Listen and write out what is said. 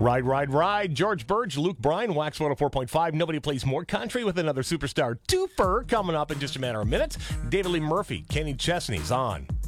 Ride, ride, ride. George Burge, Luke Bryan, Wax 104.5. Nobody plays more country with another superstar twofer coming up in just a matter of minutes. David Lee Murphy, Kenny Chesney's on.